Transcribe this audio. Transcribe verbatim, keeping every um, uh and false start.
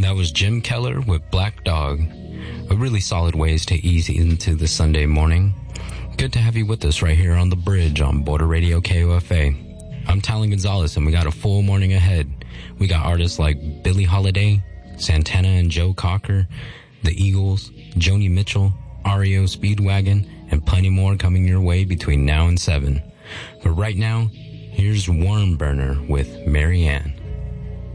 That was Jim Keller with Black Dog. A really solid ways to ease into the Sunday morning. Good to have you with us right here on The Bridge on Border Radio K O F A. I'm Talon Gonzalez, and we got a full morning ahead. We got artists like Billie Holiday, Santana and Joe Cocker, The Eagles, Joni Mitchell, R E O Speedwagon, and plenty more coming your way between now and seven. But right now, here's Worm Burner with Marianne.